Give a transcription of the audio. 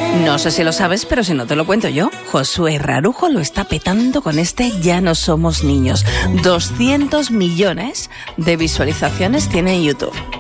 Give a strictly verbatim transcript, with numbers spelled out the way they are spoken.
No sé si lo sabes, pero si no te lo cuento yo, Josué Rarujo lo está petando con este Ya no somos niños. doscientos millones de visualizaciones tiene en YouTube.